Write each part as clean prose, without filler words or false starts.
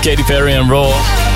Katy Perry en Raw.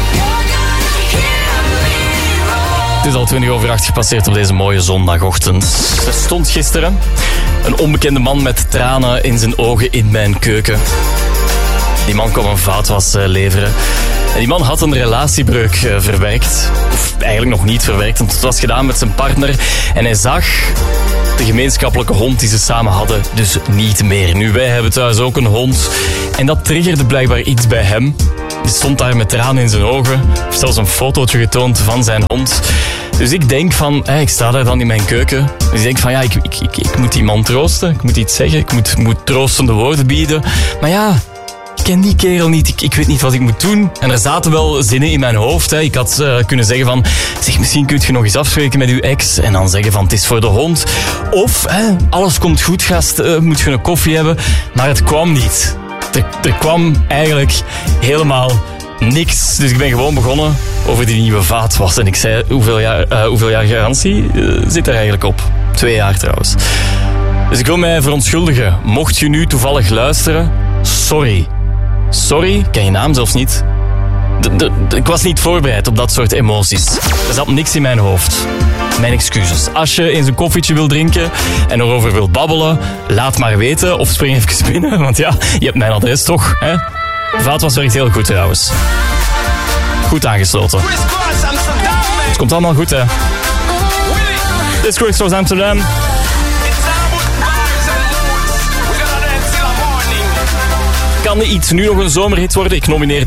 Het is al 20:08 gepasseerd op deze mooie zondagochtend. Er stond gisteren een onbekende man met tranen in zijn ogen in mijn keuken. Die man kwam een vaatwas leveren. En die man had een relatiebreuk verwerkt. Of eigenlijk nog niet verwerkt, want het was gedaan met zijn partner. En hij zag de gemeenschappelijke hond die ze samen hadden dus niet meer. Nu, wij hebben thuis ook een hond. En dat triggerde blijkbaar iets bij hem. Die stond daar met tranen in zijn ogen. Heeft zelfs een fotootje getoond van zijn hond. Dus ik denk van, ik sta daar dan in mijn keuken. Dus ik denk van, ja, ik moet die man troosten. Ik moet iets zeggen. Ik moet troostende woorden bieden. Maar ja, ik ken die kerel niet. Ik weet niet wat ik moet doen. En er zaten wel zinnen in mijn hoofd. Hè. Ik had kunnen zeggen van, zeg, misschien kun je nog eens afspreken met uw ex. En dan zeggen van, het is voor de hond. Of, alles komt goed, gast. Moet je een koffie hebben. Maar het kwam niet. Er kwam eigenlijk helemaal niks. Dus ik ben gewoon begonnen over die nieuwe vaatwas. En ik zei, hoeveel jaar garantie zit er eigenlijk op? 2 jaar trouwens. Dus ik wil mij verontschuldigen. Mocht je nu toevallig luisteren, sorry. Sorry, ik ken je naam zelfs niet. Ik was niet voorbereid op dat soort emoties. Er zat niks in mijn hoofd. Mijn excuses. Als je eens een koffietje wil drinken en erover wilt babbelen, laat maar weten of spring even binnen. Want ja, je hebt mijn adres toch, hè? Vaatwas werkt heel goed trouwens. Goed aangesloten. Het komt allemaal goed, hè? Dit is Chris Cross Amsterdam. Kan iets nu nog een zomerhit worden? Ik nomineer